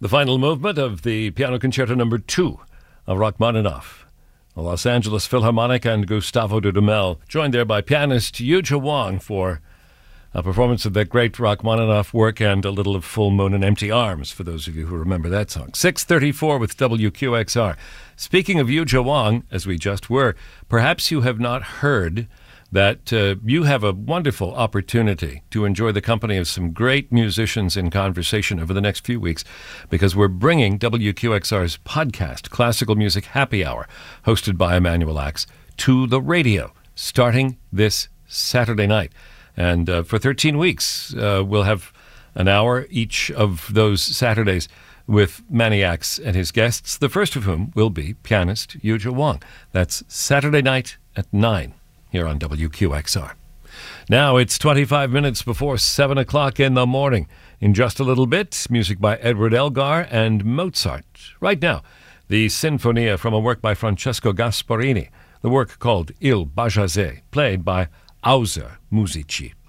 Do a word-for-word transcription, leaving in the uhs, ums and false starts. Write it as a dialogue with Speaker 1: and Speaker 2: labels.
Speaker 1: The final movement of the Piano Concerto Number Two of Rachmaninoff. The Los Angeles Philharmonic and Gustavo Dudamel, joined there by pianist Yuja Wang for a performance of that great Rachmaninoff work and a little of Full Moon and Empty Arms, for those of you who remember that song. six thirty-four with W Q X R. Speaking of Yuja Wang, as we just were, perhaps you have not heard that uh, you have a wonderful opportunity to enjoy the company of some great musicians in conversation over the next few weeks, because we're bringing W Q X R's podcast, Classical Music Happy Hour, hosted by Emmanuel Axe, to the radio, starting this Saturday night. And uh, for thirteen weeks, uh, we'll have an hour each of those Saturdays with Manny Axe and his guests, the first of whom will be pianist Yuja Wang. That's Saturday night at nine. Here on W Q X R. Now it's twenty-five minutes before seven o'clock in the morning. In just a little bit, music by Edward Elgar and Mozart. Right now, the Sinfonia from a work by Francesco Gasparini, the work called Il Bajazet, played by Auser Musici.